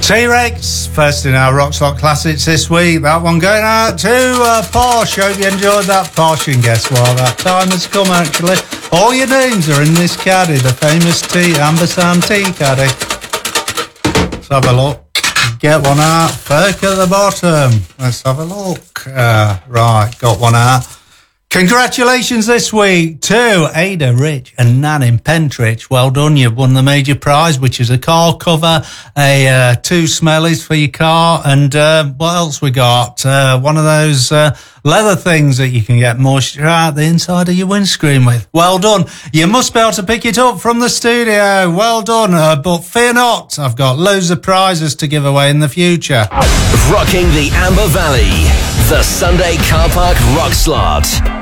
T-Rex, first in our Rock Slot Classics this week. That one going out to Porsche. Hope you enjoyed that, Porsche. And guess what? That time has come, actually. All your names are in this caddy, the famous Ambersand tea caddy. Let's have a look. Get one out. Perk at the bottom. Let's have a look. Right, got one out. Congratulations this week to Ada, Rich and Nan in Pentridge. Well done, you've won the major prize, which is a car cover, two smellies for your car, and what else we got? One of those leather things that you can get moisture out the inside of your windscreen with. Well done. You must be able to pick it up from the studio. Well done, but fear not, I've got loads of prizes to give away in the future. Rocking the Amber Valley, the Sunday Car Park Rock Slot.